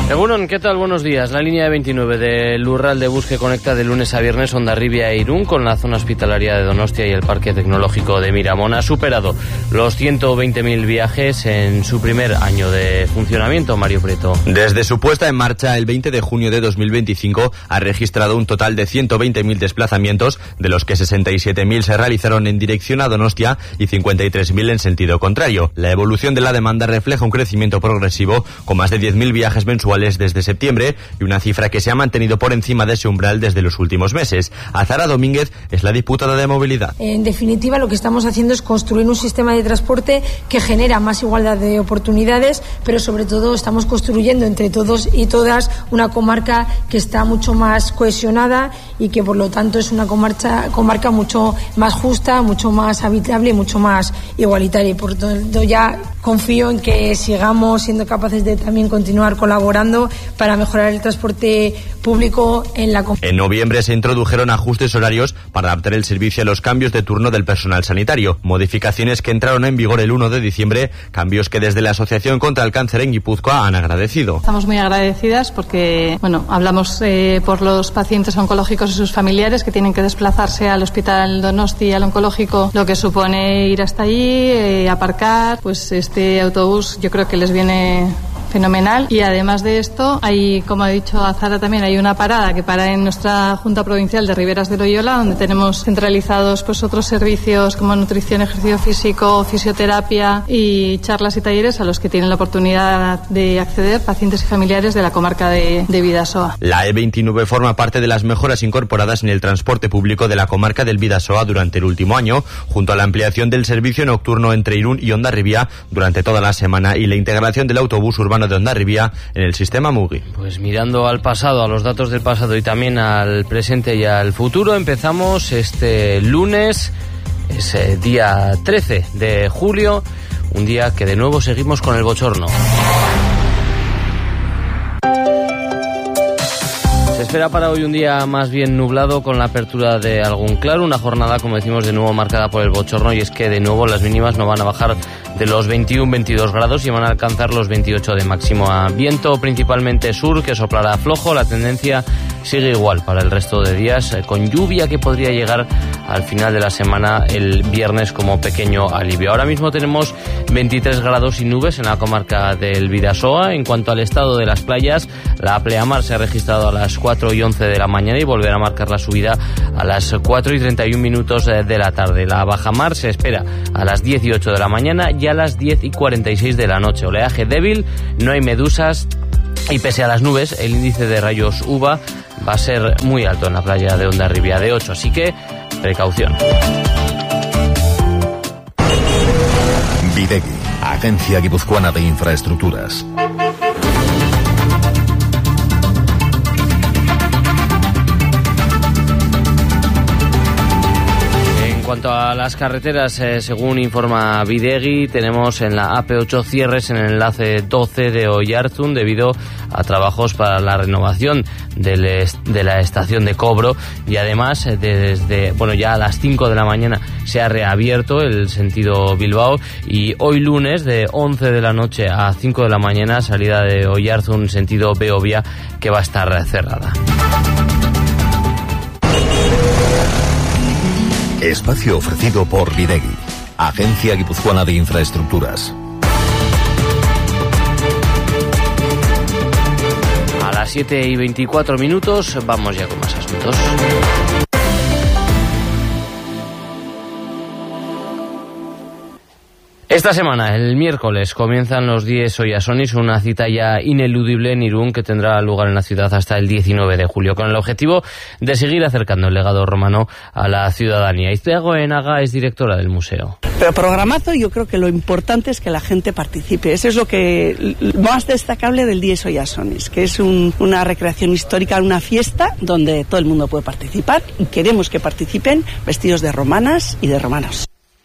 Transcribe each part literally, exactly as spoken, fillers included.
Egunon, ¿qué tal? Buenos días. La línea veintinueve de Lurral de Bus que conecta de lunes a viernes Hondarribia e Irún con la zona hospitalaria de Donostia y el Parque Tecnológico de Miramón ha superado los ciento veinte mil viajes en su primer año de funcionamiento. Mario Prieto. Desde su puesta en marcha el veinte de junio de dos mil veinticinco ha registrado un total de ciento veinte mil desplazamientos, de los que sesenta y siete mil se realizaron en dirección a Donostia y cincuenta y tres mil en sentido contrario. La evolución de la demanda refleja un crecimiento progresivo con más de diez mil viajes mensuales desde septiembre y una cifra que se ha mantenido por encima de ese umbral desde los últimos meses. Azara Domínguez es la diputada de movilidad. En definitiva, lo que estamos haciendo es construir un sistema de transporte que genera más igualdad de oportunidades, pero sobre todo estamos construyendo entre todos y todas una comarca que está mucho más cohesionada y que por lo tanto es una comarca, comarca mucho más justa, mucho más habitable y mucho más igualitaria. Y por tanto ya confío en que sigamos siendo capaces de también continuar colaborando para mejorar el transporte público en la comarca. En noviembre se introdujeron ajustes horarios para adaptar el servicio a los cambios de turno del personal sanitario, modificaciones que entraron en vigor el uno de diciembre, cambios que desde la Asociación contra el Cáncer en Guipúzcoa han agradecido. Estamos muy agradecidas porque, bueno, hablamos eh, por los pacientes oncológicos y sus familiares que tienen que desplazarse al hospital Donosti, al oncológico, lo que supone ir hasta allí, eh, aparcar, pues este autobús yo creo que les viene fenomenal. Y además de esto, hay, como ha dicho Azara también, hay una parada que para en nuestra Junta Provincial de Riberas de Loyola, donde tenemos centralizados pues otros servicios como nutrición, ejercicio físico, fisioterapia y charlas y talleres a los que tienen la oportunidad de acceder pacientes y familiares de la comarca de, de Bidasoa. La E veintinueve forma parte de las mejoras incorporadas en el transporte público de la comarca del Bidasoa durante el último año, junto a la ampliación del servicio nocturno entre Irún y Hondarribia durante toda la semana y la integración del autobús urbano de Hondarribia en el sistema Mugi. Pues mirando al pasado, a los datos del pasado y también al presente y al futuro, empezamos este lunes, es eh, día trece de julio, un día que de nuevo seguimos con el bochorno. Se espera para hoy un día más bien nublado con la apertura de algún claro, una jornada, como decimos, de nuevo marcada por el bochorno, y es que de nuevo las mínimas no van a bajar de los veintiuno veintidós grados y van a alcanzar los veintiocho de máximo. A viento principalmente sur que soplará flojo, la tendencia sigue igual para el resto de días, con lluvia que podría llegar al final de la semana el viernes como pequeño alivio. Ahora mismo tenemos veintitrés grados y nubes en la comarca del Bidasoa. En cuanto al estado de las playas, la pleamar se ha registrado a las cuatro y once de la mañana y volverá a marcar la subida a las cuatro y treinta y un minutos de la tarde. La bajamar se espera a las diez y ocho de la mañana y a las diez y cuarenta y seis de la noche. Oleaje débil, no hay medusas y pese a las nubes el índice de rayos U V A va a ser muy alto en la playa de Hondarribia, de ocho, así que precaución. Videgui, Agencia Guipuzcoana de Infraestructuras. En cuanto a las carreteras, eh, según informa Videgui, tenemos en la A P ocho cierres en el enlace doce de Oyarzun debido a trabajos para la renovación del est- de la estación de cobro, y además eh, desde, bueno, ya a las cinco de la mañana se ha reabierto el sentido Bilbao, y hoy lunes de once de la noche a cinco de la mañana salida de Oyarzun sentido Beovia, que va a estar cerrada. Espacio ofrecido por Videgui, Agencia Guipuzcoana de Infraestructuras. A las siete y veinticuatro minutos vamos ya con más asuntos. Esta semana, el miércoles, comienzan los diez Oyasonis, una cita ya ineludible en Irún que tendrá lugar en la ciudad hasta el diecinueve de julio, con el objetivo de seguir acercando el legado romano a la ciudadanía. Itziago Enaga es directora del museo. Pero programazo, yo creo que lo importante es que la gente participe. Eso es lo que más destacable del diez Oyasonis, que es un, una recreación histórica, una fiesta donde todo el mundo puede participar, y queremos que participen vestidos de romanas y de romanos.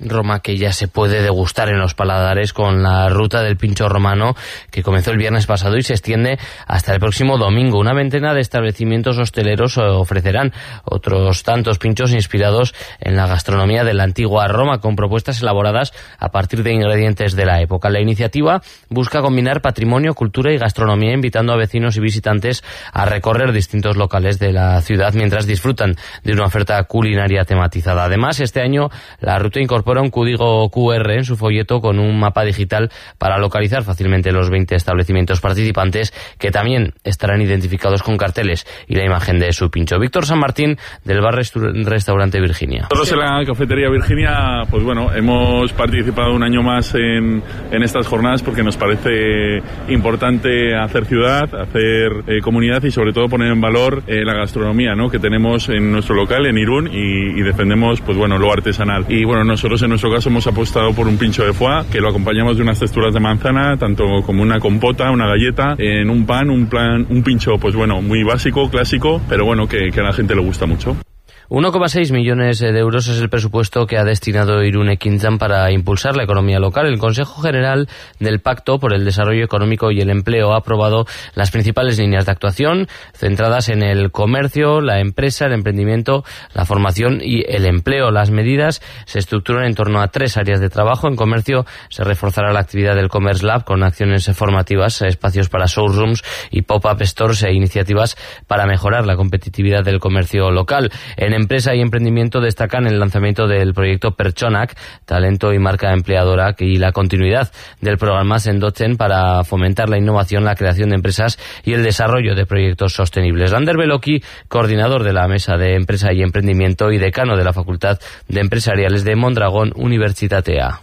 Roma que ya se puede degustar en los paladares con la ruta del pincho romano que comenzó el viernes pasado y se extiende hasta el próximo domingo. Una veintena de establecimientos hosteleros ofrecerán otros tantos pinchos inspirados en la gastronomía de la antigua Roma, con propuestas elaboradas a partir de ingredientes de la época. La iniciativa busca combinar patrimonio, cultura y gastronomía, invitando a vecinos y visitantes a recorrer distintos locales de la ciudad mientras disfrutan de una oferta culinaria tematizada. Además, este año la ruta incorpora un código cu erre en su folleto con un mapa digital para localizar fácilmente los veinte establecimientos participantes, que también estarán identificados con carteles y la imagen de su pincho. Víctor San Martín, del bar Restaurante Virginia. Nosotros en la cafetería Virginia, pues bueno, hemos participado un año más en, en estas jornadas porque nos parece importante hacer ciudad, hacer eh, comunidad y sobre todo poner en valor eh, la gastronomía, ¿no?, que tenemos en nuestro local en Irún y, y defendemos, pues bueno, lo artesanal. Y bueno, nosotros en nuestro caso hemos apostado por un pincho de foie que lo acompañamos de unas texturas de manzana, tanto como una compota, una galleta, en un pan, un plan, un pincho, pues bueno, muy básico, clásico, pero bueno, que, que a la gente le gusta mucho. uno coma seis millones de euros es el presupuesto que ha destinado Irún Ekintzan para impulsar la economía local. El Consejo General del Pacto por el Desarrollo Económico y el Empleo ha aprobado las principales líneas de actuación centradas en el comercio, la empresa, el emprendimiento, la formación y el empleo. Las medidas se estructuran en torno a tres áreas de trabajo. En comercio se reforzará la actividad del Commerce Lab con acciones formativas, espacios para showrooms y pop-up stores e iniciativas para mejorar la competitividad del comercio local. En empresa y emprendimiento destacan el lanzamiento del proyecto Pertsonak, talento y marca empleadora, y la continuidad del programa Sendotzen para fomentar la innovación, la creación de empresas y el desarrollo de proyectos sostenibles. Lander Beloki, coordinador de la Mesa de Empresa y Emprendimiento y decano de la Facultad de Empresariales de Mondragón Universitatea.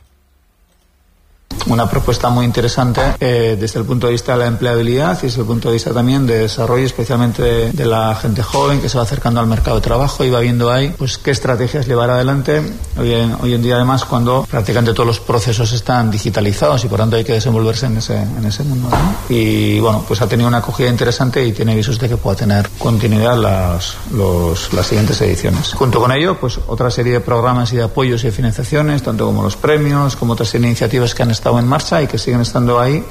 Una propuesta muy interesante eh, desde el punto de vista de la empleabilidad y desde el punto de vista también de desarrollo, especialmente de, de la gente joven que se va acercando al mercado de trabajo y va viendo ahí pues qué estrategias llevar adelante. Hoy en, hoy en día, además, cuando prácticamente todos los procesos están digitalizados y por tanto hay que desenvolverse en ese, en ese mundo, ¿no? Y bueno, pues ha tenido una acogida interesante y tiene visos de que pueda tener continuidad las, los, las siguientes ediciones. Junto con ello, pues otra serie de programas y de apoyos y de financiaciones, tanto como los premios, como otras iniciativas que han estado en marcha y que siguen estando ahí.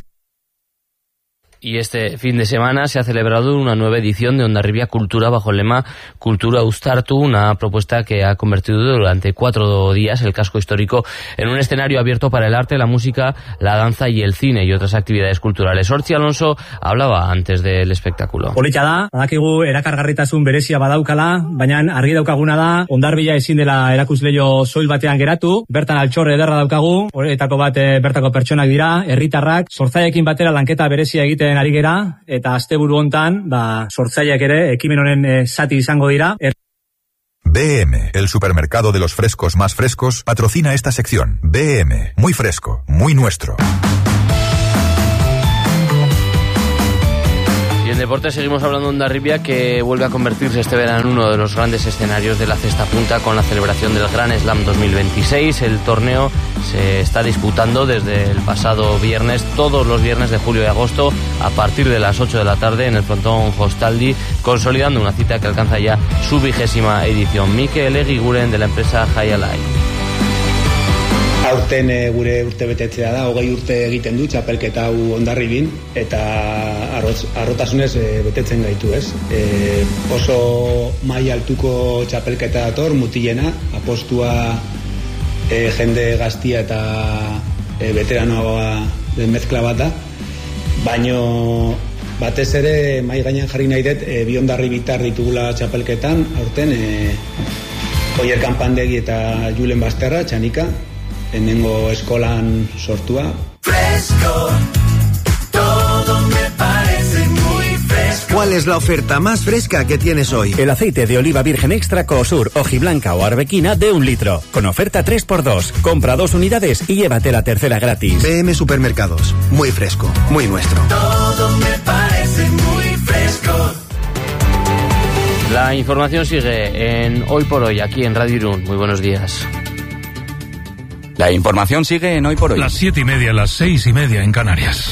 Y este fin de semana se ha celebrado una nueva edición de Hondarribia Cultura bajo el lema Cultura Uztartu, una propuesta que ha convertido durante cuatro días el casco histórico en un escenario abierto para el arte, la música, la danza y el cine y otras actividades culturales. Hortzi Alonso hablaba antes del espectáculo. Polita da, badakigu erakargarritasun berezia badaukala, baina argi daukaguna da Hondarribia ezin dela erakusleio soil batean geratu, bertan altxorre ederra daukagu, horietako bat bertako pertsonak dira, herritarrak, sortzaileekin batera lanketa berezia egiten ari gera, eta asteburu hontan, ba, sortzaileak ere ekimen honen e, zati izango dira. Er- B M, el supermercado de los frescos más frescos, patrocina esta sección. B M, muy fresco, muy nuestro. Y en deporte seguimos hablando de Hondarribia, que vuelve a convertirse este verano en uno de los grandes escenarios de la cesta punta con la celebración del Gran Slam dos mil veintiséis. El torneo se está disputando desde el pasado viernes, todos los viernes de julio y agosto, a partir de las ocho de la tarde en el frontón Hostaldi, consolidando una cita que alcanza ya su vigésima edición. Mikel Egiguren, de la empresa High Align. Aurten e, gure urte betetzea da, hogei urte egiten du txapelketa hau Hondarribin, eta arroz, arrotasunez e, betetzen gaitu, ez? E, oso maila altuko txapelketa dator, mutilena, apostua e, jende gaztia eta e, veteranoa den mezkla bat da, baino batez ere mai gainean jarri nahi dut e, bi Hondarribitar ditugula txapelketan, aurten e, Oier Kanpandegi eta Julen Basterra, Txanika, hemengo eskolan sortua. Fresco, todo me parece muy fresco. ¿Cuál es la oferta más fresca que tienes hoy? El aceite de oliva virgen extra Coosur, hojiblanca o arbequina de un litro. Con oferta tres por dos. Compra dos unidades y llévate la tercera gratis. B M Supermercados. Muy fresco, muy nuestro. Todo me parece muy fresco. La información sigue en Hoy por Hoy, aquí en Radio Irún. Muy buenos días. La información sigue en Hoy por Hoy. Las siete y media, las seis y media en Canarias.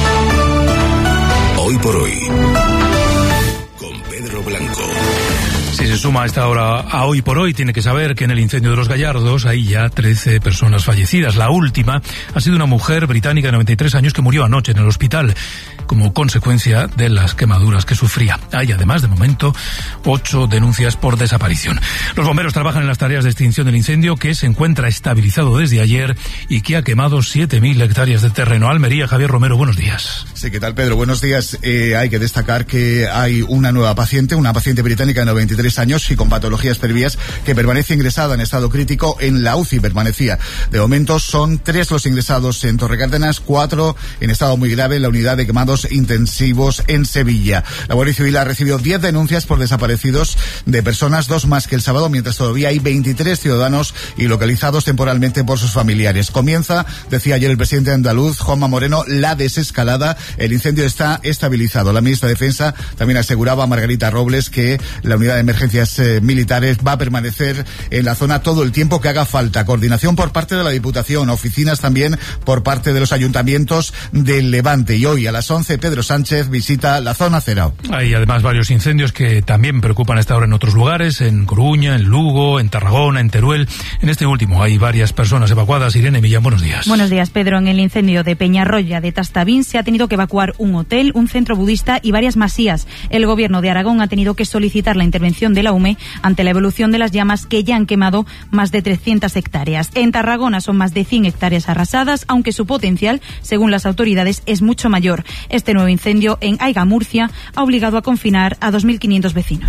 Hoy por Hoy, con Pedro Blanco. Si se suma a esta hora a Hoy por Hoy, tiene que saber que en el incendio de los Gallardos hay ya trece personas fallecidas. La última ha sido una mujer británica de noventa y tres años que murió anoche en el hospital como consecuencia de las quemaduras que sufría. Hay además, de momento, ocho denuncias por desaparición. Los bomberos trabajan en las tareas de extinción del incendio, que se encuentra estabilizado desde ayer y que ha quemado siete mil hectáreas de terreno. Almería, Javier Romero, buenos días. Sí, ¿qué tal, Pedro? Buenos días. Eh, hay que destacar que hay una nueva paciente, una paciente británica de noventa y tres años y con patologías previas que permanece ingresada en estado crítico en la U C I. Permanecía. De momento son tres los ingresados en Torrecárdenas, cuatro en estado muy grave en la unidad de quemados intensivos en Sevilla. La Guardia Civil ha recibido diez denuncias por desaparecidos de personas, dos más que el sábado, mientras todavía hay veintitrés ciudadanos y localizados temporalmente por sus familiares. Comienza, decía ayer el presidente andaluz, Juanma Moreno, la desescalada. El incendio está estabilizado. La ministra de Defensa también aseguraba a Margarita Robles que la unidad de emergencias eh, militares va a permanecer en la zona todo el tiempo que haga falta. Coordinación por parte de la Diputación, oficinas también por parte de los ayuntamientos del Levante. Y hoy a las once Pedro Sánchez visita la zona cero. Hay además varios incendios que también preocupan a esta hora en otros lugares, en Coruña, en Lugo, en Tarragona, en Teruel. En este último hay varias personas evacuadas. Irene Millán, buenos días. Buenos días, Pedro. En el incendio de Peñarroya de Tastavín se ha tenido que evacuar un hotel, un centro budista y varias masías. El gobierno de Aragón ha tenido que solicitar la intervención de la U M E ante la evolución de las llamas que ya han quemado más de trescientas hectáreas. En Tarragona son más de cien hectáreas arrasadas, aunque su potencial, según las autoridades, es mucho mayor. Este nuevo incendio en Aiga, Murcia, ha obligado a confinar a dos mil quinientos vecinos.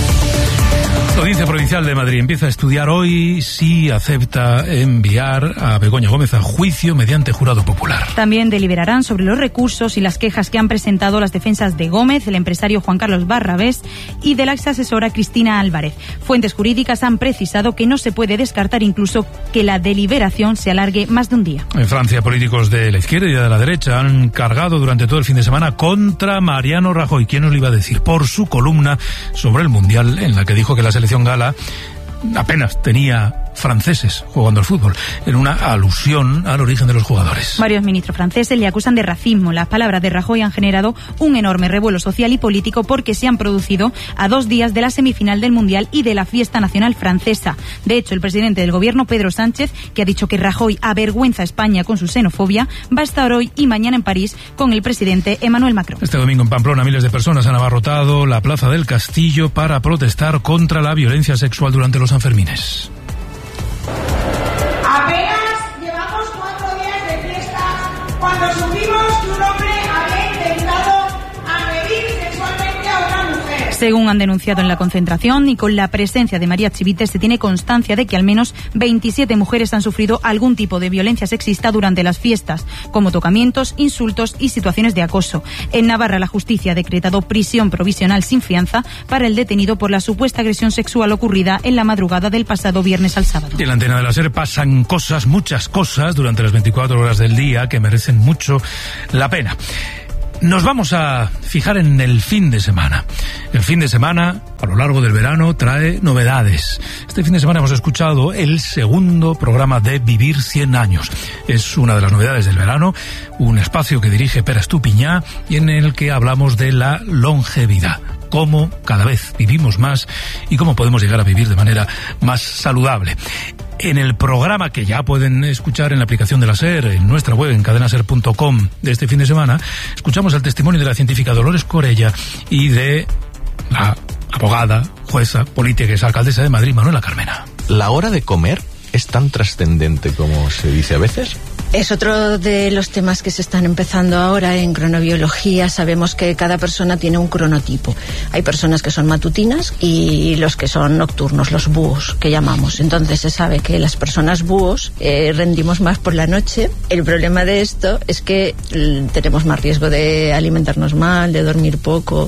La Audiencia Provincial de Madrid empieza a estudiar hoy si acepta enviar a Begoña Gómez a juicio mediante jurado popular. También deliberarán sobre los recursos y las quejas que han presentado las defensas de Gómez, el empresario Juan Carlos Barrabés y de la exasesora Cristina Álvarez. Fuentes jurídicas han precisado que no se puede descartar incluso que la deliberación se alargue más de un día. En Francia, políticos de la izquierda y de la derecha han cargado durante todo el fin de semana contra Mariano Rajoy. ¿Quién nos lo iba a decir? Por su columna sobre el Mundial, en la que dijo que la selección gala apenas tenía franceses jugando al fútbol, en una alusión al origen de los jugadores. Varios ministros franceses le acusan de racismo. Las palabras de Rajoy han generado un enorme revuelo social y político porque se han producido a dos días de la semifinal del Mundial y de la fiesta nacional francesa. De hecho, el presidente del gobierno, Pedro Sánchez, que ha dicho que Rajoy avergüenza a España con su xenofobia, va a estar hoy y mañana en París con el presidente Emmanuel Macron. Este domingo en Pamplona miles de personas han abarrotado la Plaza del Castillo para protestar contra la violencia sexual durante los Sanfermines. Apenas llevamos cuatro días de fiesta cuando supimos que un hombre había intentado agredir sexualmente a una mujer. Según han denunciado en la concentración y con la presencia de María Chivite, se tiene constancia de que al menos veintisiete mujeres han sufrido algún tipo de violencia sexista durante las fiestas, como tocamientos, insultos y situaciones de acoso. En Navarra, la justicia ha decretado prisión provisional sin fianza para el detenido por la supuesta agresión sexual ocurrida en la madrugada del pasado viernes al sábado. Y en la antena de la SER pasan cosas, muchas cosas, durante las veinticuatro horas del día que merecen mucho la pena. Nos vamos a fijar en el fin de semana. El fin de semana, a lo largo del verano, trae novedades. Este fin de semana hemos escuchado el segundo programa de Vivir cien años. Es una de las novedades del verano, un espacio que dirige Pere Estupiñá y en el que hablamos de la longevidad. Cómo cada vez vivimos más y cómo podemos llegar a vivir de manera más saludable. En el programa que ya pueden escuchar en la aplicación de la SER, en nuestra web, en cadenaser punto com, de este fin de semana, escuchamos el testimonio de la científica Dolores Corella y de la abogada, jueza, política y alcaldesa de Madrid, Manuela Carmena. ¿La hora de comer es tan trascendente como se dice a veces? Es otro de los temas que se están empezando ahora en cronobiología. Sabemos que cada persona tiene un cronotipo. Hay personas que son matutinas y los que son nocturnos, los búhos, que llamamos. Entonces se sabe que las personas búhos eh, rendimos más por la noche. El problema de esto es que l- tenemos más riesgo de alimentarnos mal, de dormir poco,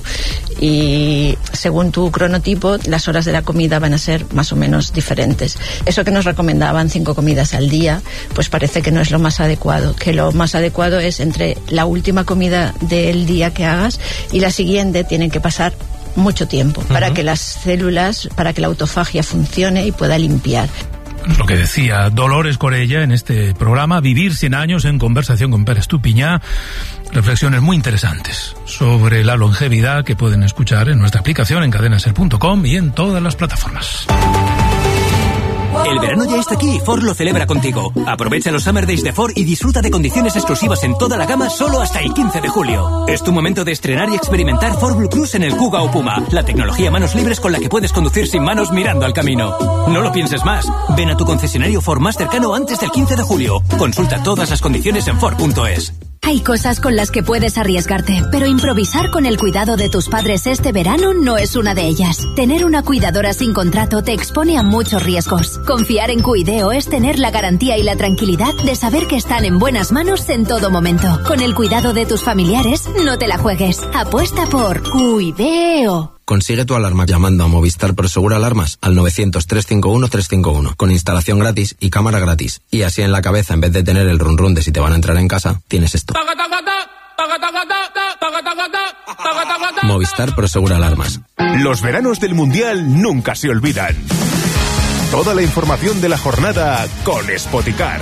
y según tu cronotipo las horas de la comida van a ser más o menos diferentes. Eso que nos recomendaban cinco comidas al día, pues parece que no es lo más adecuado, que lo más adecuado es entre la última comida del día que hagas y la siguiente tienen que pasar mucho tiempo, uh-huh, para que las células, para que la autofagia funcione y pueda limpiar. lo que decía Dolores Corella en este programa, Vivir cien años, en conversación con Pere Estupiñá. Reflexiones muy interesantes sobre la longevidad que pueden escuchar en nuestra aplicación en cadena ser punto com y en todas las plataformas. El verano ya está aquí y Ford lo celebra contigo. Aprovecha los Summer Days de Ford y disfruta de condiciones exclusivas en toda la gama solo hasta el quince de julio. Es tu momento de estrenar y experimentar Ford Blue Cruise en el Kuga o Puma, la tecnología manos libres con la que puedes conducir sin manos mirando al camino. No lo pienses más. Ven a tu concesionario Ford más cercano antes del quince de julio. Consulta todas las condiciones en Ford punto es. Hay cosas con las que puedes arriesgarte, pero improvisar con el cuidado de tus padres este verano no es una de ellas. Tener una cuidadora sin contrato te expone a muchos riesgos. Confiar en Cuideo es tener la garantía y la tranquilidad de saber que están en buenas manos en todo momento. Con el cuidado de tus familiares, no te la juegues. Apuesta por Cuideo. Consigue tu alarma llamando a Movistar Prosegur Alarmas al novecientos, trescientos cincuenta y uno, trescientos cincuenta y uno, con instalación gratis y cámara gratis. Y así en la cabeza, en vez de tener el run run de si te van a entrar en casa, tienes esto. Movistar Prosegur Alarmas. Los veranos del Mundial nunca se olvidan. Toda la información de la jornada con Spoticar.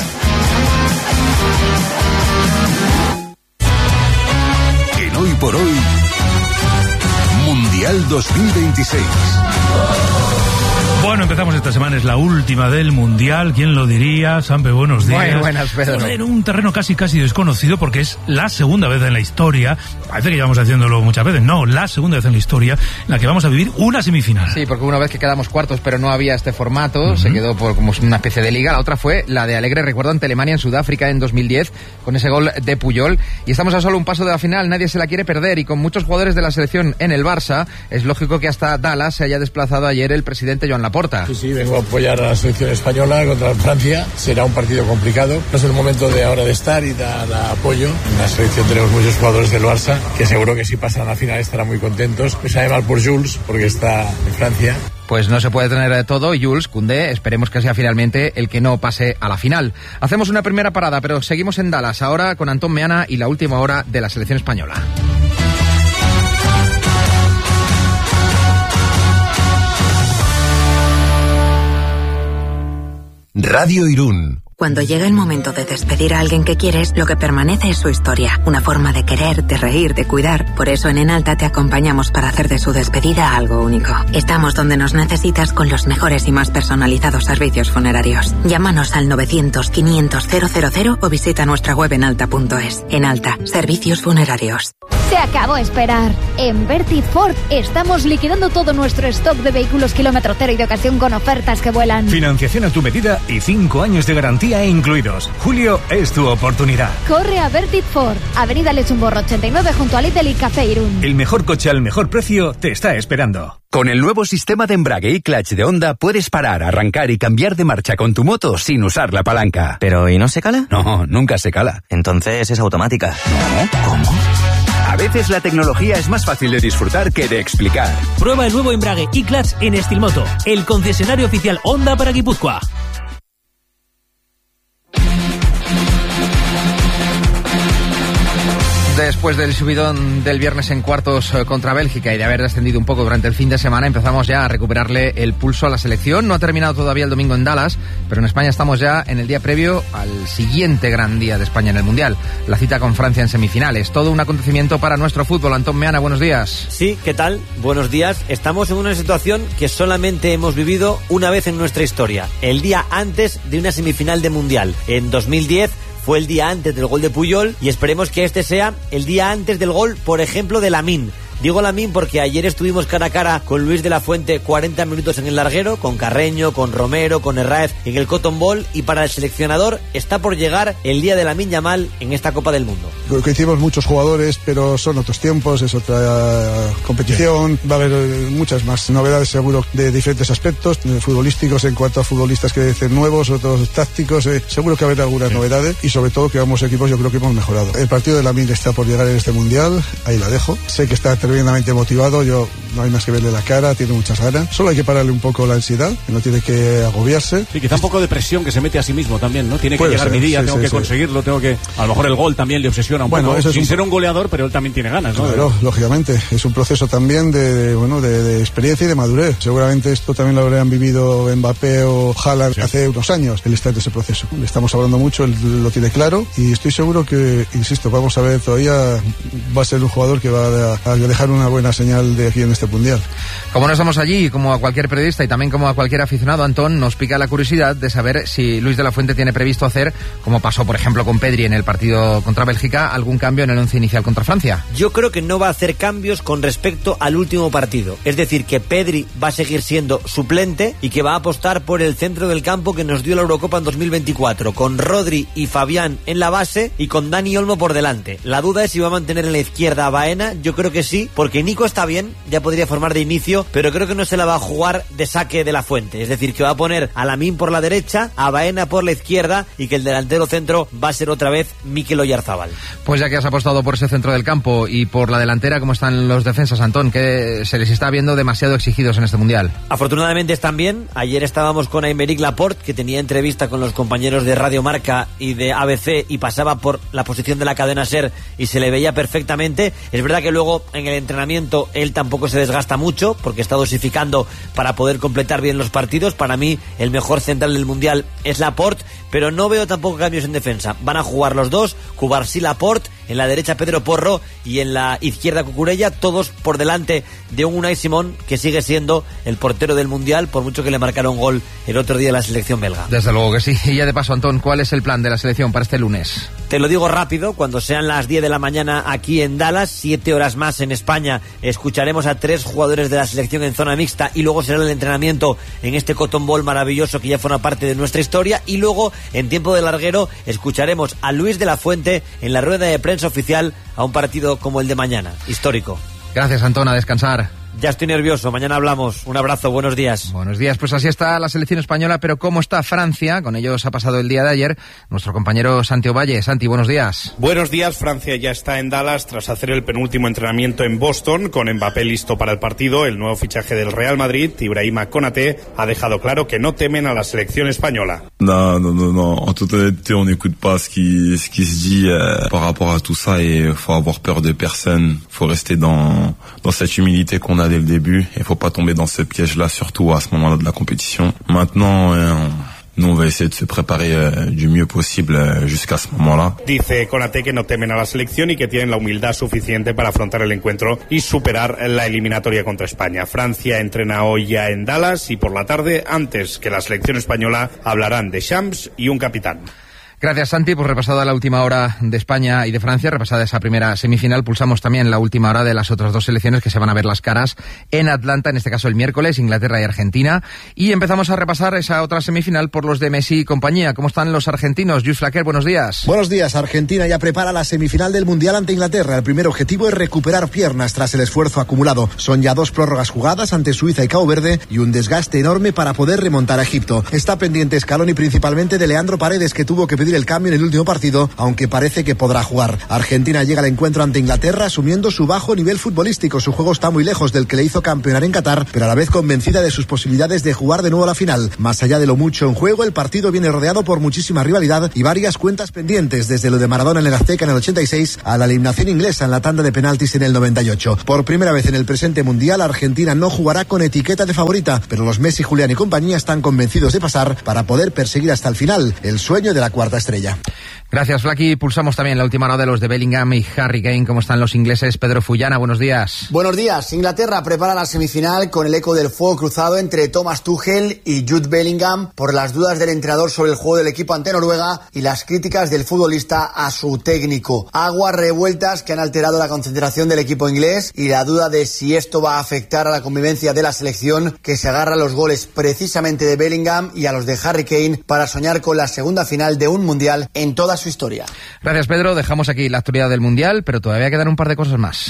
En Hoy por Hoy, Mundial dos mil veintiséis. Bueno, empezamos esta semana, es la última del Mundial, ¿quién lo diría? Sampe, buenos días. Muy buenas, Pedro. En un terreno casi casi desconocido porque es la segunda vez en la historia, parece que llevamos haciéndolo muchas veces, no, la segunda vez en la historia en la que vamos a vivir una semifinal. Sí, porque una vez que quedamos cuartos pero no había este formato, uh-huh. se quedó por como una especie de liga, la otra fue la de alegre recuerdo ante Alemania en Sudáfrica en dos mil diez, con ese gol de Puyol, y estamos a solo un paso de la final, nadie se la quiere perder, y con muchos jugadores de la selección en el Barça, es lógico que hasta Dallas se haya desplazado ayer el presidente Joan Laporta. Sí, sí, vengo a apoyar a la selección española contra Francia. Será un partido complicado. No es el momento de ahora de estar y dar apoyo. En la selección tenemos muchos jugadores del Barça que seguro que si pasan a la final estarán muy contentos. Me sabe mal por Jules porque está en Francia. Pues no se puede tener todo y Jules Koundé, esperemos que sea finalmente el que no pase a la final. Hacemos una primera parada, pero seguimos en Dallas ahora con Antón Meana y la última hora de la selección española. Radio Irún. Cuando llega el momento de despedir a alguien que quieres, lo que permanece es su historia, una forma de querer, de reír, de cuidar. Por eso en Enalta te acompañamos para hacer de su despedida algo único. Estamos donde nos necesitas con los mejores y más personalizados servicios funerarios. Llámanos al novecientos, quinientos, cero cero cero o visita nuestra web enalta punto es. Enalta, servicios funerarios. Se acabó esperar. En Verti Ford estamos liquidando todo nuestro stock de vehículos kilómetro cero y de ocasión con ofertas que vuelan. Financiación a tu medida y cinco años de garantía incluidos. Julio es tu oportunidad. Corre a Vertit Ford, Avenida Lechumborro ochenta y nueve junto a Lidl y Café Irún. El mejor coche al mejor precio te está esperando. Con el nuevo sistema de embrague y clutch de Honda puedes parar, arrancar y cambiar de marcha con tu moto sin usar la palanca. ¿Pero y no se cala? No, nunca se cala. Entonces es automática. ¿No? ¿Cómo? A veces la tecnología es más fácil de disfrutar que de explicar. Prueba el nuevo embrague y clutch en Estilmoto, el concesionario oficial Honda para Guipúzcoa. Después del subidón del viernes en cuartos contra Bélgica y de haber descendido un poco durante el fin de semana, empezamos ya a recuperarle el pulso a la selección. No ha terminado todavía el domingo en Dallas, pero en España estamos ya en el día previo al siguiente gran día de España en el Mundial, la cita con Francia en semifinales. Todo un acontecimiento para nuestro fútbol. Antón Meana, buenos días. Sí, ¿qué tal? Buenos días. Estamos en una situación que solamente hemos vivido una vez en nuestra historia, el día antes de una semifinal de Mundial. En dos mil diez fue el día antes del gol de Puyol y esperemos que este sea el día antes del gol, por ejemplo, de Lamine. Digo Lamine porque ayer estuvimos cara a cara con Luis de la Fuente cuarenta minutos en el larguero, con Carreño, con Romero, con Herráez en el Cotton Bowl, y para el seleccionador está por llegar el día de Lamine Yamal en esta Copa del Mundo. Creo que hicimos muchos jugadores, pero son otros tiempos, es otra competición, va a haber muchas más novedades seguro de diferentes aspectos, de futbolísticos en cuanto a futbolistas que dicen nuevos, otros tácticos, eh, seguro que va a haber algunas sí. novedades y sobre todo que ambos equipos yo creo que hemos mejorado. El partido de Lamine está por llegar en este Mundial, ahí la dejo, sé que está tremendamente motivado. Yo no hay más que verle la cara, tiene muchas ganas. Solo hay que pararle un poco la ansiedad, que no tiene que agobiarse. Sí, quizá un poco de presión que se mete a sí mismo también, ¿no? Tiene que Puede llegar ser, mi día, sí, tengo sí, que sí. conseguirlo, tengo que... A lo mejor el gol también le obsesiona un Bueno, poco, eso es sin un... ser un goleador, pero él también tiene ganas, ¿no? Claro, lógicamente. Es un proceso también de, de bueno, de, de experiencia y de madurez. Seguramente esto también lo habrían vivido Mbappé o Haaland sí. hace unos años, el estar de ese proceso. Le estamos hablando mucho, él lo tiene claro y estoy seguro que, insisto, vamos a ver, todavía va a ser un jugador que va a, a dejar una buena señal de aquí en este Mundial. Como no estamos allí, como a cualquier periodista y también como a cualquier aficionado, Antón, nos pica la curiosidad de saber si Luis de la Fuente tiene previsto hacer, como pasó por ejemplo con Pedri en el partido contra Bélgica, algún cambio en el once inicial contra Francia. Yo creo que no va a hacer cambios con respecto al último partido. Es decir, que Pedri va a seguir siendo suplente y que va a apostar por el centro del campo que nos dio la Eurocopa en dos mil veinticuatro, con Rodri y Fabián en la base y con Dani Olmo por delante. La duda es si va a mantener en la izquierda a Baena. Yo creo que sí, porque Nico está bien, ya podría formar de inicio, pero creo que no se la va a jugar de saque de la Fuente. Es decir, que va a poner a Lamine por la derecha, a Baena por la izquierda y que el delantero centro va a ser otra vez Mikel Oyarzábal. Pues ya que has apostado por ese centro del campo y por la delantera, ¿cómo están los defensas, Antón? Que se les está viendo demasiado exigidos en este Mundial. Afortunadamente están bien. Ayer estábamos con Aymeric Laporte, que tenía entrevista con los compañeros de Radio Marca y de A B C y pasaba por la posición de la cadena SER y se le veía perfectamente. Es verdad que luego en el entrenamiento él tampoco se desgasta mucho porque está dosificando para poder completar bien los partidos. Para mí el mejor central del Mundial es Laporte, pero no veo tampoco cambios en defensa. Van a jugar los dos, Cubarsí, Laporte, en la derecha Pedro Porro y en la izquierda Cucurella, todos por delante de un Unai Simón que sigue siendo el portero del Mundial, por mucho que le marcaron gol el otro día en la selección belga. Desde luego que sí. Y ya de paso, Antón, ¿cuál es el plan de la selección para este lunes? Te lo digo rápido, cuando sean las diez de la mañana aquí en Dallas, siete horas más en España, escucharemos a tres jugadores de la selección en zona mixta y luego será el entrenamiento en este Cotton Bowl maravilloso que ya forma parte de nuestra historia, y luego en tiempo de larguero escucharemos a Luis de la Fuente en la rueda de prensa oficial a un partido como el de mañana, histórico. Gracias, Antón, a descansar. Ya estoy nervioso, mañana hablamos. Un abrazo, buenos días. Buenos días, pues así está la selección española, pero ¿cómo está Francia? Con ellos ha pasado el día de ayer nuestro compañero Santi Ovalle. Santi, buenos días. Buenos días, Francia ya está en Dallas tras hacer el penúltimo entrenamiento en Boston, con Mbappé listo para el partido. El nuevo fichaje del Real Madrid, Ibrahima Konaté, ha dejado claro que no temen a la selección española. No, no, no, no. En toute honnêteté, on n'écoute pas ce qui, ce qui se dit euh, par rapport à tout ça, et faut avoir peur de personne. Faut rester dans, dans cette humilité qu'on a dès le début. Il faut pas tomber dans ce piège-là, surtout à ce moment-là de la compétition. Maintenant, euh, nous on va essayer de se préparer euh, du mieux posible euh, jusqu'à ce moment-là. Dice Konaté que no temen a la selección y que tienen la humildad suficiente para afrontar el encuentro y superar la eliminatoria contra España. Francia entrena hoy ya en Dallas y por la tarde, antes que la selección española, hablarán de Champs y un capitán. Gracias, Santi, por repasada la última hora de España y de Francia, repasada esa primera semifinal. Pulsamos también la última hora de las otras dos selecciones que se van a ver las caras en Atlanta, en este caso el miércoles, Inglaterra y Argentina. Y empezamos a repasar esa otra semifinal por los de Messi y compañía. ¿Cómo están los argentinos? Luis Flaquer, buenos días. Buenos días. Argentina ya prepara la semifinal del Mundial ante Inglaterra. El primer objetivo es recuperar piernas tras el esfuerzo acumulado. Son ya dos prórrogas jugadas ante Suiza y Cabo Verde y un desgaste enorme para poder remontar a Egipto. Está pendiente Scaloni principalmente de Leandro Paredes, que tuvo que pedir el cambio en el último partido, aunque parece que podrá jugar. Argentina llega al encuentro ante Inglaterra asumiendo su bajo nivel futbolístico. Su juego está muy lejos del que le hizo campeonar en Qatar, pero a la vez convencida de sus posibilidades de jugar de nuevo la final. Más allá de lo mucho en juego, el partido viene rodeado por muchísima rivalidad y varias cuentas pendientes, desde lo de Maradona en el Azteca en el ochenta y seis a la eliminación inglesa en la tanda de penaltis en el noventa y ocho. Por primera vez en el presente Mundial, Argentina no jugará con etiqueta de favorita, pero los Messi, Julián y compañía están convencidos de pasar para poder perseguir hasta el final el sueño de la cuarta estrella. Gracias, Flaky. Pulsamos también la última hora de los de Bellingham y Harry Kane. ¿Cómo están los ingleses? Pedro Fullana, buenos días. Buenos días. Inglaterra prepara la semifinal con el eco del fuego cruzado entre Thomas Tuchel y Jude Bellingham por las dudas del entrenador sobre el juego del equipo ante Noruega y las críticas del futbolista a su técnico. Aguas revueltas que han alterado la concentración del equipo inglés y la duda de si esto va a afectar a la convivencia de la selección, que se agarra a los goles precisamente de Bellingham y a los de Harry Kane para soñar con la segunda final de un mundial en toda su historia. Gracias, Pedro. Dejamos aquí la actualidad del Mundial, pero todavía quedan un par de cosas más.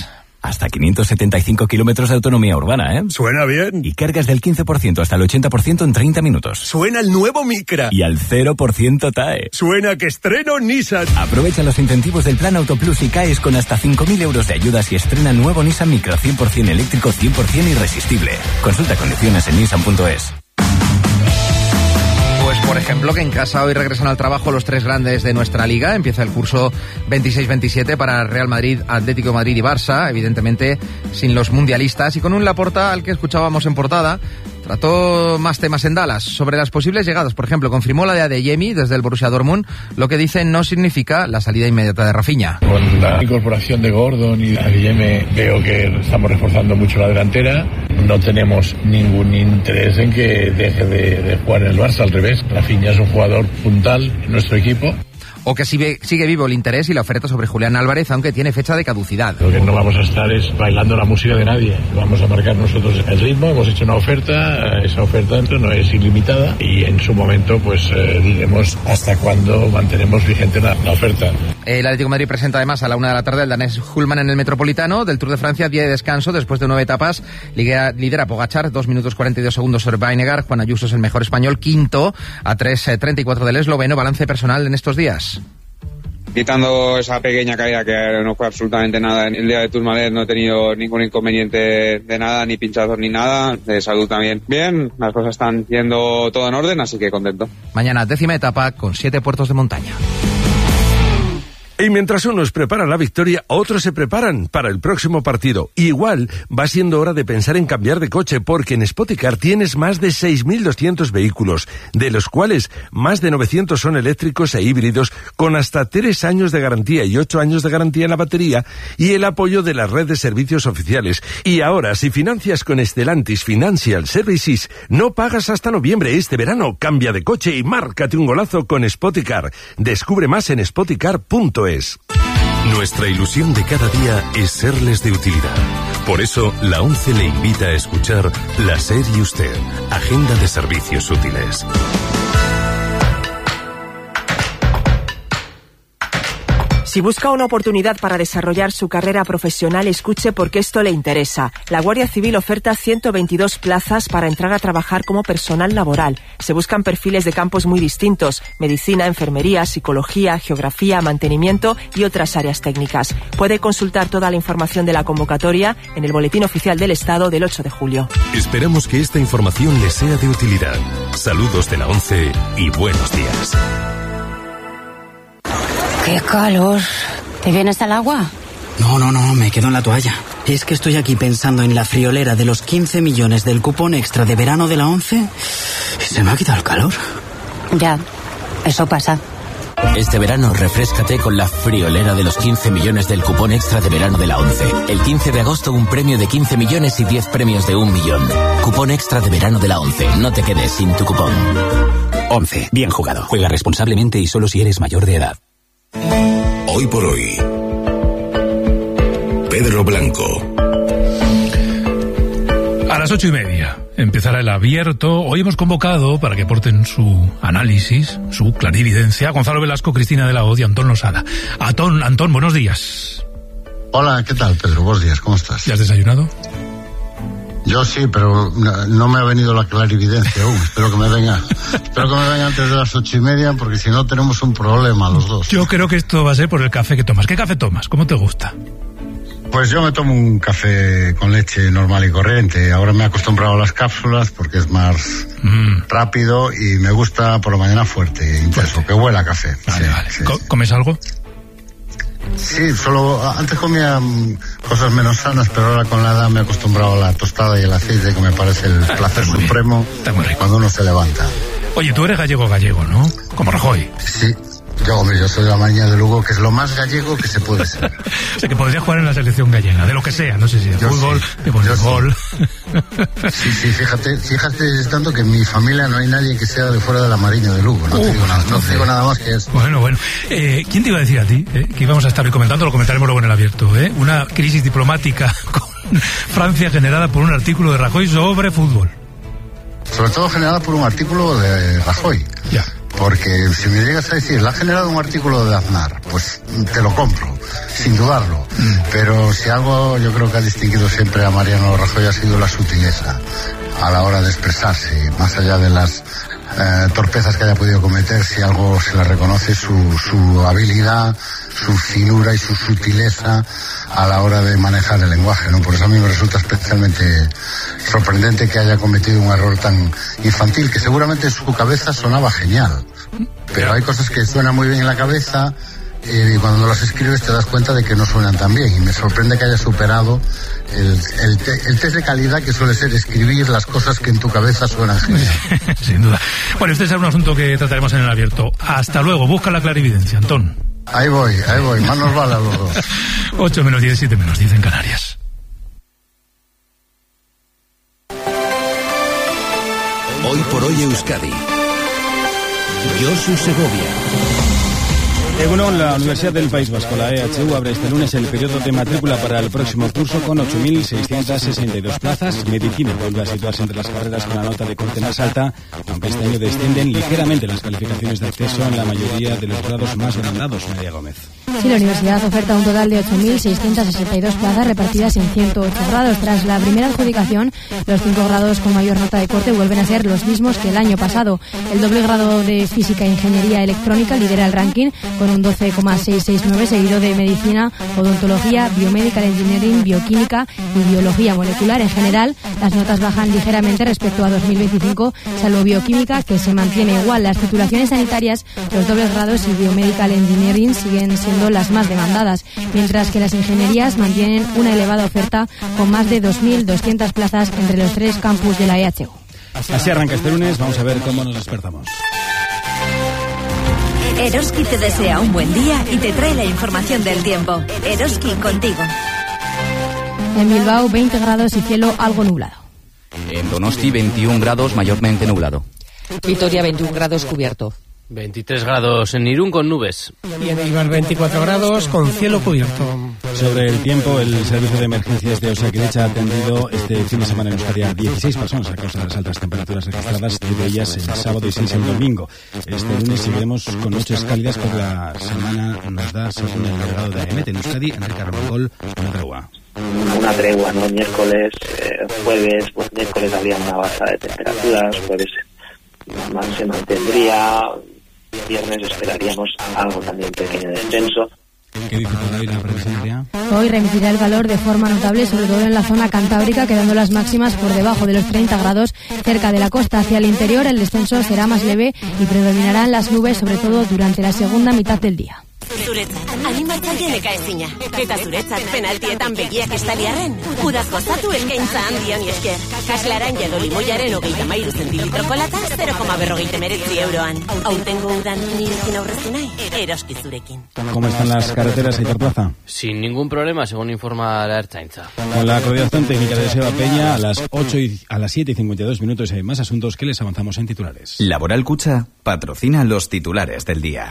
Hasta quinientos setenta y cinco kilómetros de autonomía urbana, ¿eh? Suena bien. Y cargas del quince por ciento hasta el ochenta por ciento en treinta minutos. Suena el nuevo Micra. Y al cero por ciento T A E. Suena que estreno Nissan. Aprovecha los incentivos del Plan Auto Plus y caes con hasta cinco mil euros de ayudas y estrena nuevo Nissan Micra cien por ciento eléctrico, cien por ciento irresistible. Consulta condiciones en nissan punto es. Pues por ejemplo que en casa hoy regresan al trabajo los tres grandes de nuestra liga. Empieza el curso veintiséis veintisiete para Real Madrid, Atlético de Madrid y Barça, evidentemente sin los mundialistas, y con un Laporta al que escuchábamos en portada. Trató más temas en Dallas sobre las posibles llegadas. Por ejemplo, confirmó la de Adeyemi desde el Borussia Dortmund. Lo que dice no significa la salida inmediata de Rafinha. Con la incorporación de Gordon y Adeyemi veo que estamos reforzando mucho la delantera. No tenemos ningún interés en que deje de, de jugar en el Barça, al revés. Rafinha es un jugador puntal en nuestro equipo. O que sigue, sigue vivo el interés y la oferta sobre Julián Álvarez, aunque tiene fecha de caducidad. Lo que no vamos a estar es bailando la música de nadie. Vamos a marcar nosotros el ritmo, hemos hecho una oferta, esa oferta no es ilimitada y en su momento pues eh, diremos hasta cuándo mantenemos vigente la, la oferta. El Atlético de Madrid presenta además a la una de la tarde el danés Hullman en el Metropolitano. Del Tour de Francia, día de descanso después de nueve etapas. Lidera, lidera Pogačar, dos minutos cuarenta y dos segundos sobre Vinegar. Juan Ayuso es el mejor español, quinto a tres treinta y cuatro del esloveno. Balance personal en estos días. Quitando esa pequeña caída que no fue absolutamente nada en el día de Tourmalet, no he tenido ningún inconveniente de nada, ni pinchazos ni nada, de salud también. Bien, las cosas están yendo todo en orden, así que contento. Mañana décima etapa con siete puertos de montaña. Y mientras unos preparan la victoria, otros se preparan para el próximo partido. Y igual va siendo hora de pensar en cambiar de coche, porque en Spoticar tienes más de seis mil doscientos vehículos, de los cuales más de novecientos son eléctricos e híbridos, con hasta tres años de garantía y ocho años de garantía en la batería, y el apoyo de la red de servicios oficiales. Y ahora, si financias con Stellantis Financial Services, no pagas hasta noviembre. Este verano cambia de coche y márcate un golazo con Spoticar. Descubre más en spoticar punto es. Nuestra ilusión de cada día es serles de utilidad. Por eso, la ONCE le invita a escuchar La SER y Usted, Agenda de Servicios Útiles. Si busca una oportunidad para desarrollar su carrera profesional, escuche porque esto le interesa. La Guardia Civil oferta ciento veintidós plazas para entrar a trabajar como personal laboral. Se buscan perfiles de campos muy distintos: medicina, enfermería, psicología, geografía, mantenimiento y otras áreas técnicas. Puede consultar toda la información de la convocatoria en el Boletín Oficial del Estado del ocho de julio. Esperamos que esta información le sea de utilidad. Saludos de la ONCE y buenos días. ¡Qué calor! ¿Te vienes al agua? No, no, no, me quedo en la toalla. Es que estoy aquí pensando en la friolera de los quince millones del cupón extra de verano de la ONCE y se me ha quitado el calor. Ya, eso pasa. Este verano refréscate con la friolera de los quince millones del cupón extra de verano de la ONCE. El quince de agosto un premio de quince millones y diez premios de un millón. Cupón extra de verano de la ONCE. No te quedes sin tu cupón. ONCE. Bien jugado. Juega responsablemente y solo si eres mayor de edad. Hoy por hoy, Pedro Blanco. A las ocho y media empezará el abierto. Hoy hemos convocado para que aporten su análisis, su clarividencia, Gonzalo Velasco, Cristina de la Hoz y Antón Losada. Antón, Antón, buenos días. Hola, ¿qué tal, Pedro? Buenos días, ¿cómo estás? ¿Ya has desayunado? Yo sí, pero no me ha venido la clarividencia aún. Espero que me venga. Espero que me venga antes de las ocho y media, porque si no tenemos un problema los dos. Yo creo que esto va a ser por el café que tomas. ¿Qué café tomas? ¿Cómo te gusta? Pues yo me tomo un café con leche normal y corriente. Ahora me he acostumbrado a las cápsulas porque es más mm. rápido y me gusta por la mañana fuerte, intenso, fuerte. Que huela a café. Vale, sí, vale. Sí, ¿Comes sí. algo? Sí, solo antes comía cosas menos sanas, pero ahora con la edad me he acostumbrado a la tostada y el aceite, que me parece el placer supremo cuando uno se levanta. Oye, tú eres gallego gallego, ¿no? Como Rajoy. Sí. Yo, hombre, yo soy de la Maña de Lugo, que es lo más gallego que se puede ser. O sea, que podría jugar en la selección gallega, de lo que sea, no sé si de yo fútbol, sí, de voleibol. Sí. sí, sí, fíjate, fíjate tanto que en mi familia no hay nadie que sea de fuera de la Mariña de Lugo, no, uh, te, digo nada, no te digo nada más que eso. Bueno, bueno, eh, ¿quién te iba a decir a ti eh, que íbamos a estar hoy comentando? Lo comentaremos luego en el abierto, ¿eh? Una crisis diplomática con Francia generada por un artículo de Rajoy sobre fútbol. Sobre todo generada por un artículo de Rajoy. Ya. Porque si me llegas a decir, la ha generado un artículo de Aznar, pues te lo compro, sin dudarlo. Mm. Pero si algo yo creo que ha distinguido siempre a Mariano Rajoy ha sido la sutileza a la hora de expresarse, más allá de las eh, torpezas que haya podido cometer, si algo se le reconoce, su, su habilidad, su finura y su sutileza a la hora de manejar el lenguaje, ¿no? Por eso a mí me resulta especialmente sorprendente que haya cometido un error tan infantil, que seguramente en su cabeza sonaba genial, pero hay cosas que suenan muy bien en la cabeza y cuando las escribes te das cuenta de que no suenan tan bien, y me sorprende que haya superado el, el, te, el test de calidad que suele ser escribir las cosas que en tu cabeza suenan genial. Sin duda. Bueno, este es un asunto que trataremos en el abierto. Hasta luego, busca la clarividencia, Antón. Ahí voy, ahí voy, más nos vale a los dos. ocho menos diez, siete menos diez en Canarias. Hoy por hoy Euskadi. Josu Segovia. Egunon, la Universidad del País Vasco, la E H U, abre este lunes el periodo de matrícula para el próximo curso con ocho mil seiscientas sesenta y dos plazas. Medicina vuelve a situarse entre las carreras con la nota de corte más alta, aunque este año descienden ligeramente las calificaciones de acceso en la mayoría de los grados más demandados. María Gómez. Sí, la universidad oferta un total de ocho mil seiscientas sesenta y dos plazas repartidas en ciento ocho grados. Tras la primera adjudicación, los cinco grados con mayor nota de corte vuelven a ser los mismos que el año pasado. El doble grado de Física e Ingeniería Electrónica lidera el ranking con un doce coma seiscientos sesenta y nueve, seguido de Medicina, Odontología, Biomedical Engineering, Bioquímica y Biología Molecular. En general, las notas bajan ligeramente respecto a dos mil veinticinco, salvo Bioquímica, que se mantiene igual. Las titulaciones sanitarias, los dobles grados y Biomedical Engineering siguen siendo las más demandadas, mientras que las ingenierías mantienen una elevada oferta con más de dos mil doscientas plazas entre los tres campus de la E H U. Así arranca este lunes, vamos a ver cómo nos despertamos. Eroski te desea un buen día y te trae la información del tiempo. Eroski contigo. En Bilbao, veinte grados y cielo algo nublado. En Donosti, veintiún grados, mayormente nublado. Vitoria, veintiún grados cubierto. veintitrés grados en Irún con nubes. Y en Eibar veinticuatro grados con cielo cubierto. Sobre el tiempo, el servicio de emergencias de Osakidetza ha atendido este fin de semana en Euskadi a dieciséis personas a causa de las altas temperaturas registradas, de ellas el sábado y seis el domingo. Este lunes seguiremos con noches cálidas, por la semana nos da, según el delegado de A E M E T en Euskadi, Enrique Armengol, una tregua. Una tregua, ¿no? Miércoles, eh, jueves, pues miércoles habría una baja de temperaturas, jueves más se mantendría. Viernes esperaríamos algo también pequeño de descenso. ¿Qué dice por hoy la previsión del día? Hoy remitirá el calor de forma notable, sobre todo en la zona cantábrica, quedando las máximas por debajo de los treinta grados cerca de la costa. Hacia el interior el descenso será más leve y predominarán las nubes, sobre todo durante la segunda mitad del día. Zuretzat, animatzaile nekaezina. Eta zuretzat penaltietan begiak estaliarren. Udaz gozatu eskaintza handian esker. Kaslaran jado limoiaren hogeita mairu zentilitroko lata, zero koma berrogeita hemeretzi euroan. Aurtengo udan nirekin aurreztu nahi, eroski zurekin. ¿Cómo están las carreteras, Aitor Plaza? Sin ningún problema, según informa la Ertzaintza. Con la coordinación técnica de Seba Peña, a las ocho y a las siete y cincuenta y dos minutos hay más asuntos que les avanzamos en titulares. Laboral Cucha patrocina los titulares del día.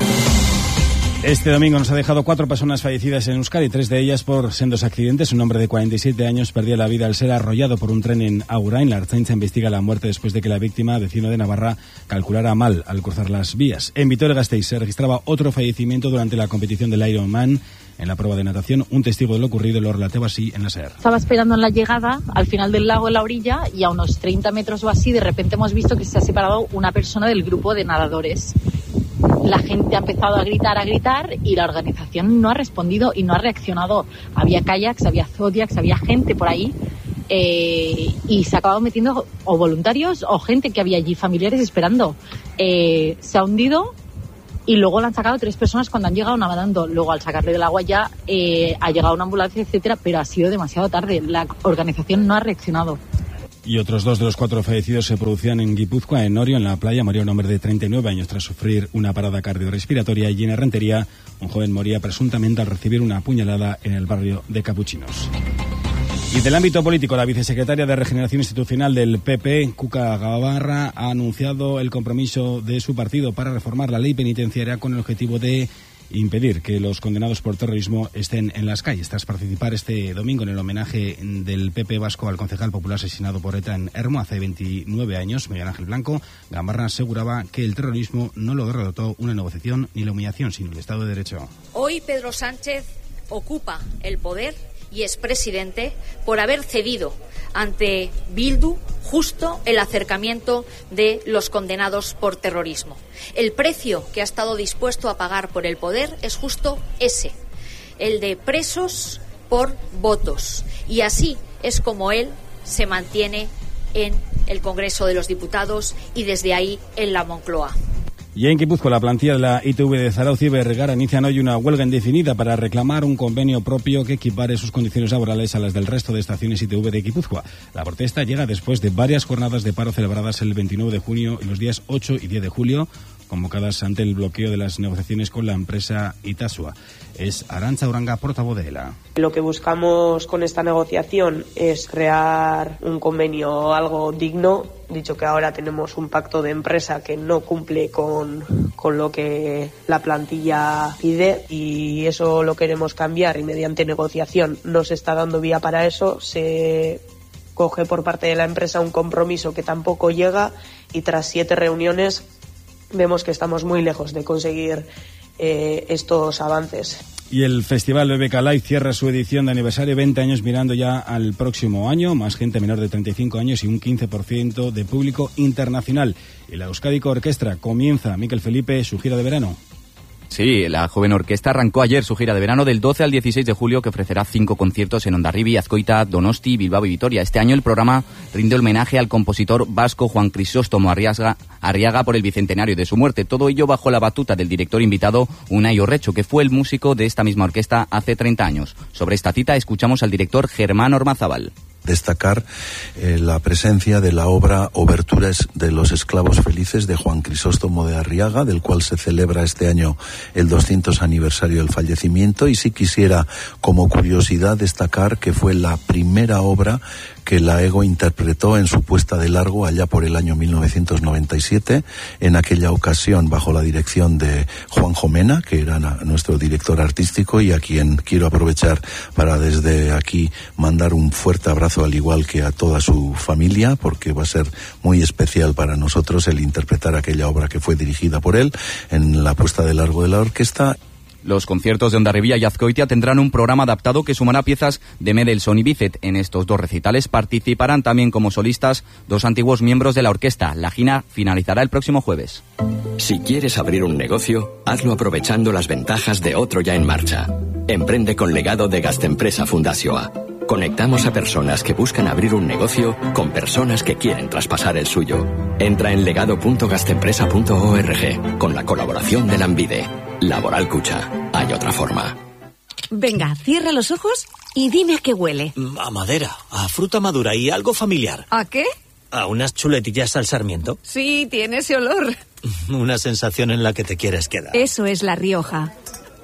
Este domingo nos ha dejado cuatro personas fallecidas en Euskadi, tres de ellas por sendos accidentes. Un hombre de cuarenta y siete años perdía la vida al ser arrollado por un tren en Agurain. La Ertzaintza investiga la muerte después de que la víctima, vecino de Navarra, calculara mal al cruzar las vías. En Vitoria-Gasteiz se registraba otro fallecimiento durante la competición del Ironman. En la prueba de natación, un testigo de lo ocurrido lo relataba así en la SER. Estaba esperando en la llegada, al final del lago, en la orilla, y a unos treinta metros o así, de repente hemos visto que se ha separado una persona del grupo de nadadores. La gente ha empezado a gritar, a gritar, y la organización no ha respondido y no ha reaccionado. Había kayaks, había zodiacs, había gente por ahí, eh, y se ha acabado metiendo o voluntarios o gente que había allí, familiares esperando. Eh, se ha hundido y luego le han sacado tres personas cuando han llegado nadando. Luego, al sacarle del agua ya eh, ha llegado una ambulancia, etcétera, pero ha sido demasiado tarde. La organización no ha reaccionado. Y otros dos de los cuatro fallecidos se producían en Guipúzcoa, en Orio, en la playa. Moría un hombre de treinta y nueve años tras sufrir una parada cardiorrespiratoria, y en Errentería un joven moría presuntamente al recibir una puñalada en el barrio de Capuchinos. Y del ámbito político, la vicesecretaria de Regeneración Institucional del P P, Cuca Gabarra, ha anunciado el compromiso de su partido para reformar la ley penitenciaria con el objetivo de impedir que los condenados por terrorismo estén en las calles. Tras participar este domingo en el homenaje del P P vasco al concejal popular asesinado por ETA en Ermo hace veintinueve años, Miguel Ángel Blanco, Gamarra aseguraba que el terrorismo no lo derrotó una negociación ni la humillación, sino el Estado de Derecho. Hoy Pedro Sánchez ocupa el poder y es presidente por haber cedido ante Bildu justo el acercamiento de los condenados por terrorismo. El precio que ha estado dispuesto a pagar por el poder es justo ese, el de presos por votos. Y así es como él se mantiene en el Congreso de los Diputados y desde ahí en la Moncloa. Y en Guipúzcoa, la plantilla de la I T V de Zarauz y Vergara inician hoy una huelga indefinida para reclamar un convenio propio que equipare sus condiciones laborales a las del resto de estaciones I T V de Guipúzcoa. La protesta llega después de varias jornadas de paro celebradas el veintinueve de junio y los días ocho y diez de julio, convocadas ante el bloqueo de las negociaciones con la empresa Itasua. Es Arantxa Uranga, portavoz de ELA. Lo que buscamos con esta negociación es crear un convenio algo digno, dicho que ahora tenemos un pacto de empresa que no cumple con, con lo que la plantilla pide y eso lo queremos cambiar y mediante negociación no se está dando vía para eso, se coge por parte de la empresa un compromiso que tampoco llega y tras siete reuniones vemos que estamos muy lejos de conseguir eh, estos avances. Y el Festival B B K Live cierra su edición de aniversario, veinte años mirando ya al próximo año, más gente menor de treinta y cinco años y un quince por ciento de público internacional. Y la Euskadiko Orquestra comienza, Miquel Felipe, su gira de verano. Sí, la joven orquesta arrancó ayer su gira de verano del doce al dieciséis de julio, que ofrecerá cinco conciertos en Hondarribia, Azcoita, Donosti, Bilbao y Vitoria. Este año el programa rinde homenaje al compositor vasco Juan Crisóstomo Arriaga, Arriaga por el bicentenario de su muerte. Todo ello bajo la batuta del director invitado Unai Orrecho, que fue el músico de esta misma orquesta hace treinta años. Sobre esta cita escuchamos al director Germán Ormazábal. Destacar eh, la presencia de la obra Oberturas de los esclavos felices de Juan Crisóstomo de Arriaga, del cual se celebra este año el doscientos aniversario del fallecimiento, y sí quisiera como curiosidad destacar que fue la primera obra que la EGO interpretó en su puesta de largo allá por el año mil novecientos noventa y siete, en aquella ocasión bajo la dirección de Juan Jomena, que era nuestro director artístico y a quien quiero aprovechar para desde aquí mandar un fuerte abrazo, al igual que a toda su familia, porque va a ser muy especial para nosotros el interpretar aquella obra que fue dirigida por él en la puesta de largo de la orquesta. Los conciertos de Hondarribia y Azcoitia tendrán un programa adaptado que sumará piezas de Mendelssohn y Bizet. En estos dos recitales participarán también como solistas dos antiguos miembros de la orquesta. La gira finalizará el próximo jueves. Si quieres abrir un negocio, hazlo aprovechando las ventajas de otro ya en marcha. Emprende con legado de Gastempresa Fundazioa. Conectamos a personas que buscan abrir un negocio con personas que quieren traspasar el suyo. Entra en legado punto gastempresa punto org con la colaboración de Lanbide. Laboral Cucha. Hay otra forma. Venga, cierra los ojos y dime a qué huele. A madera, a fruta madura y algo familiar. ¿A qué? A unas chuletillas al sarmiento. Sí, tiene ese olor. Una sensación en la que te quieres quedar. Eso es La Rioja.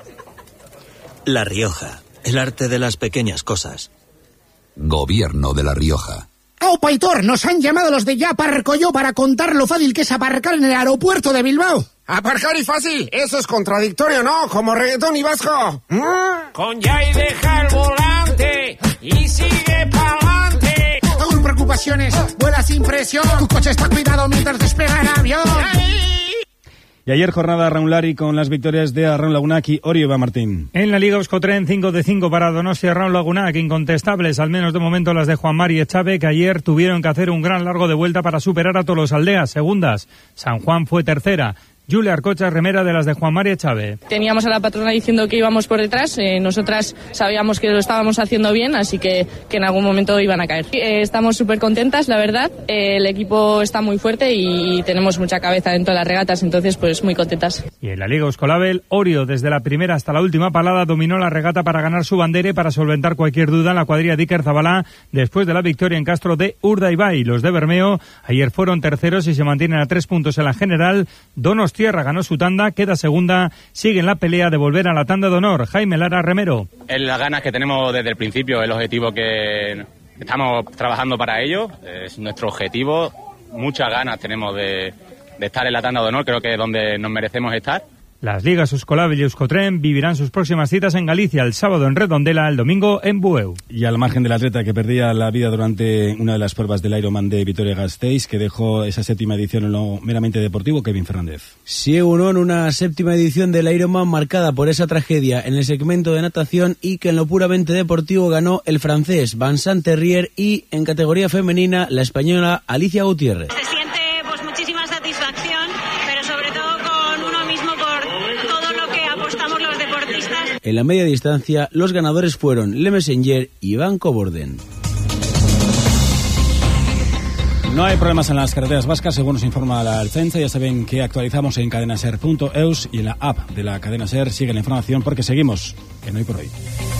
La Rioja, el arte de las pequeñas cosas. Gobierno de La Rioja. ¡Aupa, Aitor! Nos han llamado los de Ya Aparco Yo para contar lo fácil que es aparcar en el aeropuerto de Bilbao. ¿Aparcar y fácil? Eso es contradictorio, ¿no? Como reggaetón y vasco. ¿Mm? Con Ya y deja el volante y sigue pa'lante. Sin preocupaciones, vuela sin presión. Tu coche está cuidado mientras despega el avión. ¡Ay! Y ayer jornada Raunlari con las victorias de Arraun Lagunac y Orio Eva Martín. En la Liga Euskotren, cinco de cinco para Donostia y Arraun Lagunac, incontestables, al menos de momento las de Juan Mari Echave, que ayer tuvieron que hacer un gran largo de vuelta para superar a Tolosaldeas, segundas. San Juan fue tercera. Julia Arcocha, remera de las de Juan Mari Echave. Teníamos a la patrona diciendo que íbamos por detrás, eh, nosotras sabíamos que lo estábamos haciendo bien, así que, que en algún momento iban a caer. Eh, estamos súper contentas, la verdad, eh, el equipo está muy fuerte y tenemos mucha cabeza dentro de las regatas, entonces pues muy contentas. Y en la Liga Euskolabel, Orio desde la primera hasta la última palada dominó la regata para ganar su bandera y para solventar cualquier duda en la cuadrilla de Iker Zabalá después de la victoria en Castro de Urdaibai. Los de Bermeo ayer fueron terceros y se mantienen a tres puntos en la general. Donostia Tierra ganó su tanda, queda segunda, sigue en la pelea de volver a la tanda de honor. Jaime Lara Remero. Es las ganas que tenemos desde el principio, el objetivo que estamos trabajando para ello, es nuestro objetivo. Muchas ganas tenemos de, de estar en la tanda de honor, creo que es donde nos merecemos estar. Las ligas Euskolabel y Euskotren vivirán sus próximas citas en Galicia, el sábado en Redondela, el domingo en Bueu. Y al margen del atleta que perdía la vida durante una de las pruebas del Ironman de Vitoria-Gasteiz, que dejó esa séptima edición en lo meramente deportivo, Kevin Fernández. Sí, uno en una séptima edición del Ironman marcada por esa tragedia en el segmento de natación y que en lo puramente deportivo ganó el francés Vincent Terrier y en categoría femenina la española Alicia Gutiérrez. Se siente pues muchísima satisfacción, pero sobre todo con uno mismo por todo lo que apostamos los deportistas. En la media distancia, los ganadores fueron Le Messenger y Iván Coborden. No hay problemas en las carreteras vascas, según nos informa la Ertzaintza. Ya saben que actualizamos en cadenaser punto eus y en la app de la cadena SER. Sigue la información porque seguimos en Hoy por Hoy.